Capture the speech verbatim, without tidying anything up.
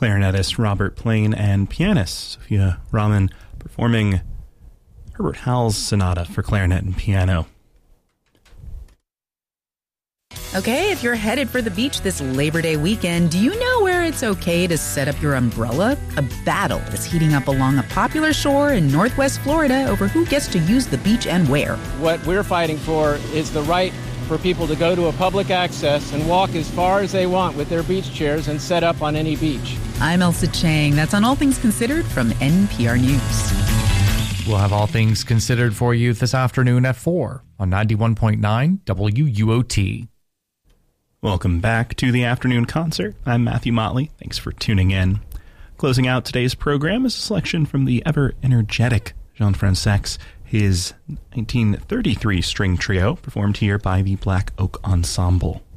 clarinetist Robert Plain and pianist Sophia Rahman performing Herbert Howell's Sonata for clarinet and piano. Okay, if you're headed for the beach this Labor Day weekend, do you know where it's okay to set up your umbrella? A battle is heating up along a popular shore in Northwest Florida over who gets to use the beach and where. What we're fighting for is the right for people to go to a public access and walk as far as they want with their beach chairs and set up on any beach. I'm Elsa Chang. That's on All Things Considered from N P R News. We'll have All Things Considered for you this afternoon at four on ninety-one point nine W U O T. Welcome back to the afternoon concert. I'm Matthew Motley. Thanks for tuning in. Closing out today's program is a selection from the ever-energetic Jean-Françaix, his nineteen thirty-three string trio, performed here by the Black Oak Ensemble.